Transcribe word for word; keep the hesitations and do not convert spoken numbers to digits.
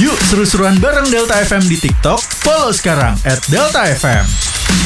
Yuk seru-seruan bareng Delta F M di TikTok, follow sekarang at Delta F M.